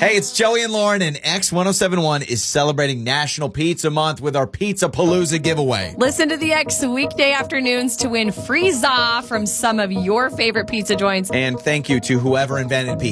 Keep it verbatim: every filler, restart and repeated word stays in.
Hey, it's Joey and Lauren, and X ten seventy-one is celebrating National Pizza Month with our Pizza Palooza giveaway. Listen to the X weekday afternoons to win free za from some of your favorite pizza joints. And thank you to whoever invented pizza.